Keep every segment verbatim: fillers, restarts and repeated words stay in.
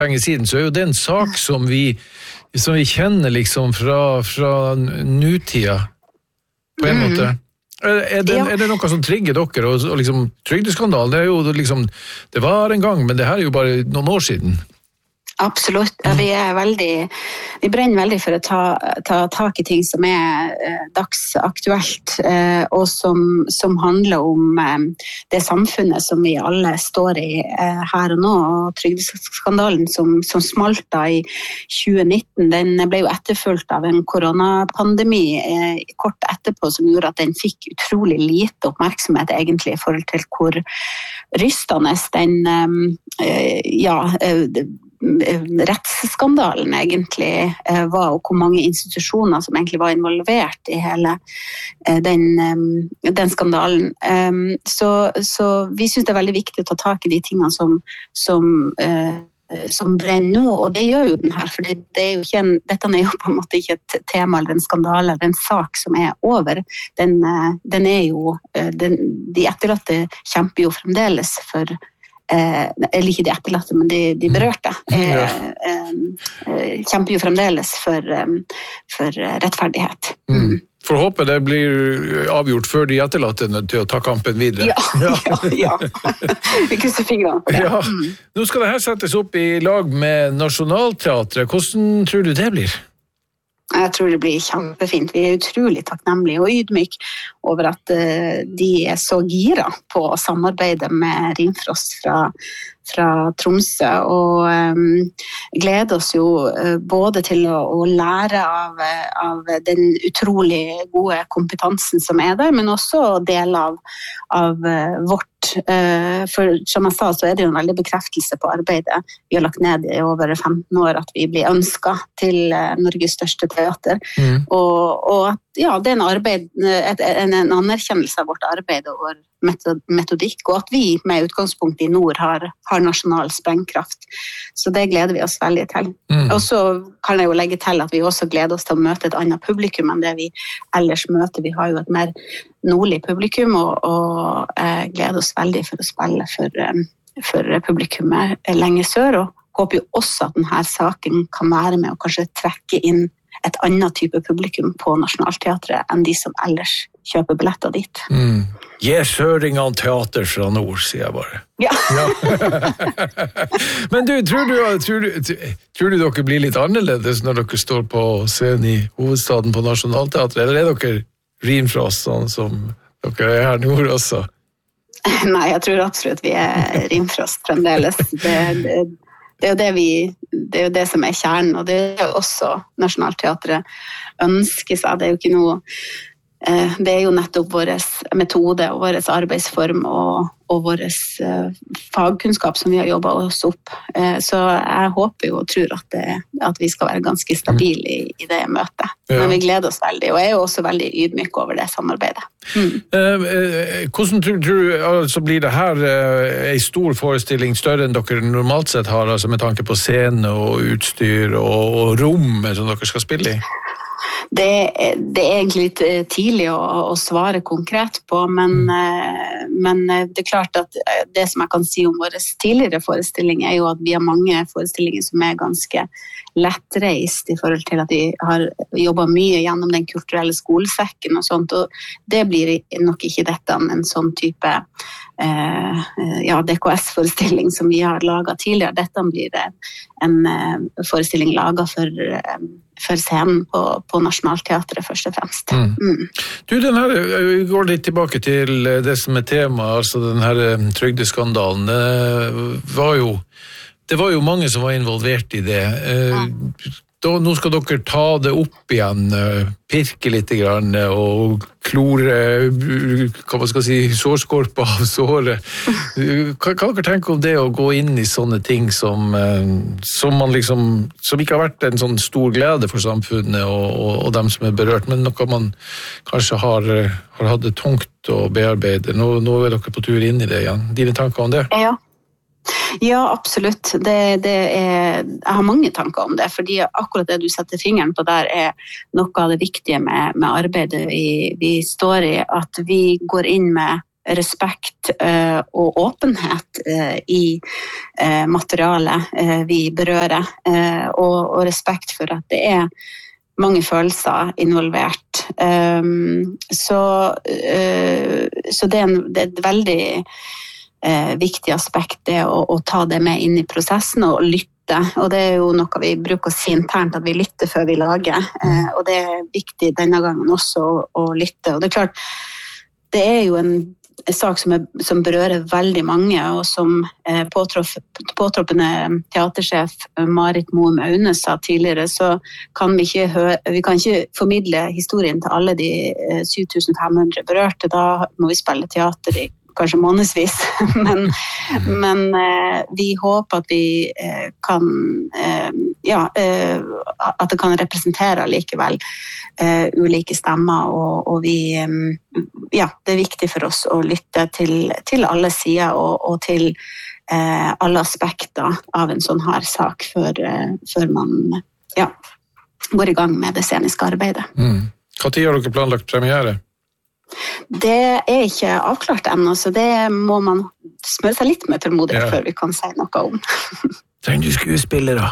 lenge siden, så er jo det en sak som vi, som vi kjenner liksom fra, fra nutida, på en mm. måte. Er, er, det, ja. er det noe som trigger dere? Og, og liksom, trygdeskandal, det er jo liksom, det var en gang, men det her er jo bare noen år siden. Absolutt. Ja, vi er veldig, vi brenner veldig for å ta, ta tak i ting som er eh, dagsaktuelt, eh, og som, som handler om eh, det samfunnet som vi alle står i eh, her og nå. Og trygdeskandalen som, som smalta i tjue nitten, den ble jo etterfulgt av en koronapandemi eh, kort etterpå, som gjorde at den fikk utrolig lite oppmerksomhet egentlig i forhold til hvor rystende den, eh, ja, eh, rettsskandalen egentlig eh, var, og hvor mange institusjoner som egentlig var involvert i hele eh, den, eh, den skandalen. Um, så, så vi synes det er veldig viktig å ta tak i de tingene som, som, eh, som brenner nå, og det gjør jo den her, for det, det er jo ikke en, dette er jo på en måte ikke et tema eller en skandale eller en sak som er over. Den, eh, den er jo, den, de etterlatte kjemper jo fremdeles for Eh, eller ikke de etterlatte, men de, de berørte eh, eh, kjemper jo fremdeles for, um, for rettferdighet. Mm. For å håpe det blir avgjort før de etterlatte til å ta kampen videre. Ja, ja, ja. Vi krysser fingrene på det. Ja. Mm. Nå skal det her settes opp i lag med Nationaltheatret. Hvordan tror du det blir? Jeg tror det blir kjempefint. Vi er utrolig takknemlige og ydmyk over at uh, de er så gira på å samarbeide med Rimfrost fra, fra Tromsø, og um, gleder oss jo uh, både til å, å lære av, av den utrolig gode kompetansen som er der, men også del av, av uh, vårt. Uh, for som jeg sa, så er det jo en veldig bekreftelse på arbeidet vi har lagt ned i over femten år, at vi blir ønsket til uh, Norges største teater. Mm. Og, og at ja, det er en, arbeid, et, en, en anerkjennelse av vårt arbeid og vår metodikk, og at vi med utgangspunkt i nord har, har nasjonal sprengkraft. Så det gleder vi oss veldig til. Mm. Og så kan jeg jo legge til at vi også gleder oss til å møte et annet publikum enn det vi ellers møter. Vi har jo et mer nordlig publikum, og, og eh, gleder oss veldig for å spille for, um, for publikummet lenger sør, og håper jo også at denne saken kan være med og kanskje trekke inn et annet type publikum på Nationaltheatret enn de som ellers kjøper billetter dit. Mm. Gi søringene teater fra nord, sier jeg bare. Ja. Ja. Men du, tror du, tror, du, tror du dere blir litt annerledes når dere står på scenen i hovedstaden på Nationaltheatret, eller er dere Rimfrost, sånn som dere er her nord også? Nei, jeg tror absolutt vi er Rimfrost fremdeles. Det, det, det er jo det vi, det er jo det som er kjernen, og det er jo også Nationaltheatret ønsker seg. Det er jo ikke noe, eh, det er jo nettopp vår metode og vår arbeidsform og, og vår eh, fagkunnskap som vi har jobbet oss opp. Eh, så jeg håper jo og tror at, det, at vi skal være ganske stabile i, i det møtet. Ja. Men vi gleder oss veldig, og jeg er jo også veldig ydmyk over det samarbeidet. Mm. Eh, eh, hvordan tror, tror du altså blir det her eh, en stor forestilling større enn dere normalt sett har, altså med tanke på scene og utstyr og, og rom som dere skal spille i? Det, det er egentlig litt tidlig å, å svare konkret på, men, mm. men det er klart at det som jeg kan si om våre tidligere forestillinger er jo at vi har mange forestillinger som er ganske lettreist i forhold til at vi har jobbet mye gjennom den kulturelle skolesekken og sånt, og det blir nok ikke dette en sånn type eh, ja, D K S-forestilling som vi har laget tidligere. Dette blir en, en forestilling laget for, for scenen på, på Nationaltheatret først og fremst. Mm. Mm. Du, den her, vi går litt tilbake til det som er tema, altså den her trygdeskandalen. Det var jo Det var jo mange som var involvert i det. Ja. Da, nå skal dere ta det opp igjen, pirke litt grann, og klore, hva man skal si, sårskorpa av såret. Hva kan dere tenke om det å gå inn i sånne ting som, som, man liksom, som ikke har vært en sånn stor glede for samfunnet og, og, og dem som er berørt, men noe man kanskje har, har hatt det tungt å bearbeide. Nå, nå er dere på tur inn i det igjen. Dine tanker om det? Ja. Ja, absolutt. Det, det er, jeg har mange tanker om det, fordi akkurat det du setter fingeren på der er noe av det viktige med, med arbeidet vi, vi står i, at vi går inn med respekt uh, og åpenhet uh, i uh, materialet uh, vi berører, uh, og, og respekt for at det er mange følelser involvert. Um, så, uh, så det er, en, det er et veldig uh, viktig aspekt det å, å ta det med inn i prosessen og lytte. Og det er jo noe vi bruker å si internt, at vi lytter før vi lager. Uh, og det er viktig denne gangen også å, å lytte. Og det er klart, det er jo en en sak som, er, som berører veldig mange, og som eh, påtropp, påtroppende teatersjef Marit Moum Aune sa tidligere, så kan vi ikke, høre, vi kan ikke formidle historien til alle de eh, syv tusen fem hundre berørte. Da må vi spille teater i kanskje månedsvis, men, men eh, vi håper at vi eh, kan eh, ja, eh, at det kan representere likevel eh, ulike stemmer, og, og vi eh, ja, det er viktig for oss å lytte til, til alle sider og, og til eh, alle aspekter av en sånn her sak før, eh, før man ja, går i gang med det sceniske arbeidet. Mm. Hva tid har dere planlagt premiere? Det er ikke avklart ennå, så det må man smøre seg litt med tålmodighet ja. Før vi kan si noe om. Trenger du skuespillere?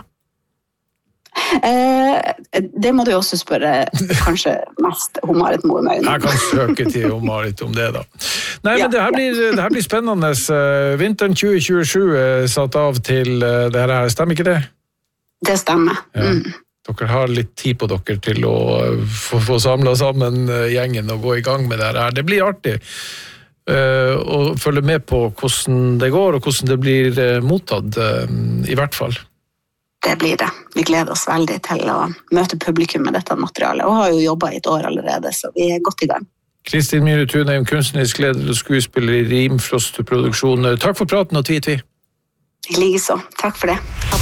Eh, det må du også spørre kanskje mest om Marit Moum Aune. Jeg kan søke til om Marit om det da. Nei, men det her blir, det her blir spennende. Vinteren tjue tjuesju er satt av til det her, stemmer ikke det? Det stemmer. Ja. Mm. Dere har litt tid på dere til å få, få samlet sammen gjengen og gå i gang med det her. Det blir artig uh, å følge med på hvordan det går og hvordan det blir uh, mottatt, uh, i hvert fall. Det blir det. Vi gleder oss veldig til å møte publikum med dette materialet, og har jo jobbet i et år allerede, så vi er godt i gang. Kristin Myhre Tunheim, kunstnerisk leder og skuespiller i Rimfrost Produksjon. Takk for praten og tvi-tvi. I like så. Takk for det.